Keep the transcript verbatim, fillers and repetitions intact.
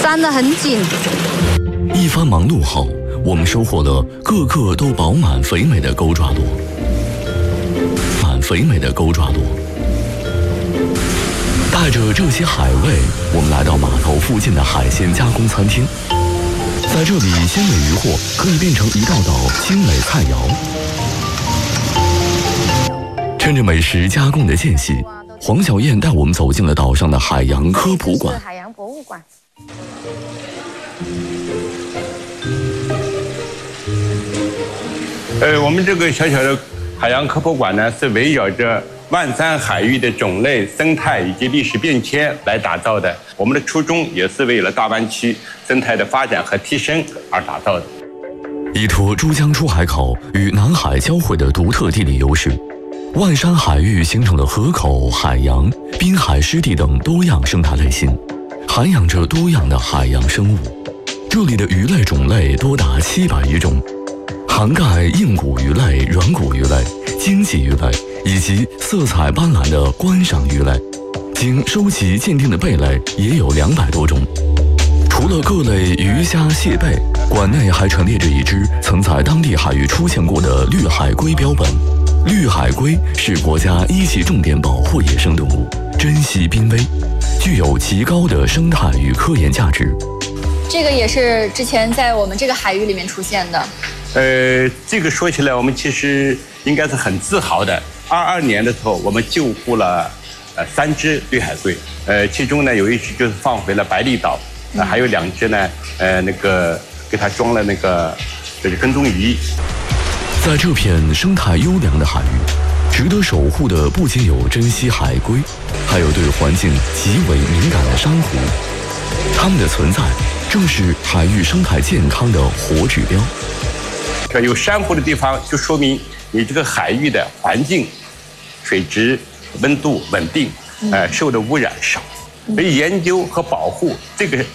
拴得很紧。 一番忙碌后，我们收获了个个都饱满肥美的钩爪螺，满肥美的钩爪螺。带着这些海味，我们来到码头附近的海鲜加工餐厅。在这里，鲜美渔获可以变成一道道精美菜肴。趁着美食加工的间隙，黄小燕带我们走进了岛上的海洋科普馆。 海洋博物馆。 呃，我们这个小小的海洋科普馆呢，是围绕着万山海域的种类、生态以及历史变迁来打造的。我们的初衷也是为了大湾区生态的发展和提升而打造的。 依托珠江出海口与南海交汇的独特地理优势，万山海域形成了河口、海洋、滨海湿地等多样生态类型，涵养着多样的海洋生物。这里的鱼类种类多达七百余种，涵盖硬骨鱼类、软骨鱼类、经济鱼类以及色彩斑斓的观赏鱼类。经收集鉴定的贝类也有两百多种。除了各类鱼虾蟹贝，馆内还陈列着一只曾在当地海域出现过的绿海龟标本。绿海龟是国家一级重点保护野生动物，珍稀濒危，具有极高的生态与科研价值。 这个也是之前在我们这个海域里面出现的。 呃，这个说起来，我们其实应该是很自豪的。二二年的时候，我们救护了呃三只绿海龟，呃，其中呢有一只就是放回了百里岛，呃、还有两只呢，呃，那个给它装了那个就是跟踪仪。 在这片生态优良的海域，值得守护的不仅有珍稀海龟，还有对环境极为敏感的珊瑚。它们的存在正是海域生态健康的活指标。 这有珊瑚的地方，就说明你这个海域的环境、水质、温度稳定，呃，受的污染少。所以研究和保护这个